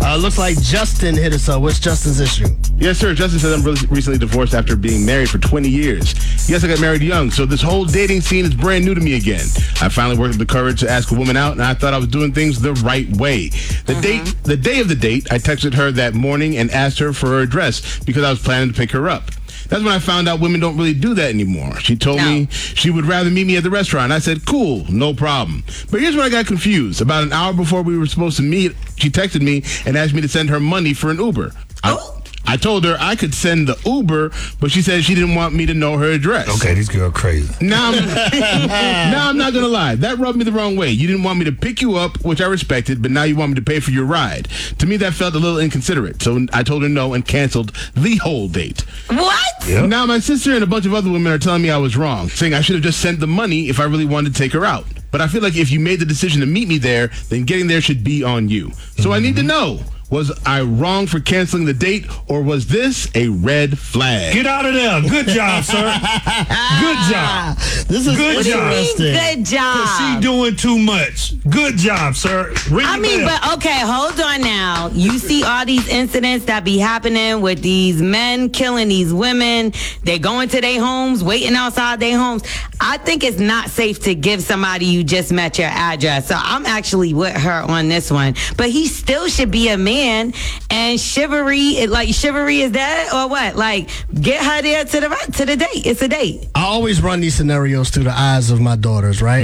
Looks like Justin hit us up. What's Justin's issue? Yes, sir. Justin said I'm recently divorced after being married for 20 years. Yes, I got married young, so this whole dating scene is brand new to me again. I finally worked up the courage to ask a woman out, and I thought I was doing things the right way. The day of the date, I texted her that morning and asked her for her address because I was planning to pick her up. That's when I found out women don't really do that anymore. She told me she would rather meet me at the restaurant. I said, cool, no problem. But here's where I got confused. About an hour before we were supposed to meet, she texted me and asked me to send her money for an Uber. I told her I could send the Uber, but she said she didn't want me to know her address. Okay, this girl crazy. Now I'm not going to lie. That rubbed me the wrong way. You didn't want me to pick you up, which I respected, but now you want me to pay for your ride. To me, that felt a little inconsiderate. So I told her no and canceled the whole date. What? Yep. Now my sister and a bunch of other women are telling me I was wrong, saying I should have just sent the money if I really wanted to take her out. But I feel like if you made the decision to meet me there, then getting there should be on you. So I need to know. Was I wrong for canceling the date, or was this a red flag? Get out of there. Good job, sir. Good job. This is good job. Good job. She doing too much. Good job, sir. But okay, hold on now. You see all these incidents that be happening with these men killing these women. They go into their homes, waiting outside their homes. I think it's not safe to give somebody you just met your address. So I'm actually with her on this one. But he still should be a man. And chivalry is that or what? Like, get her there to the date. It's a date. I always run these scenarios through the eyes of my daughters, right?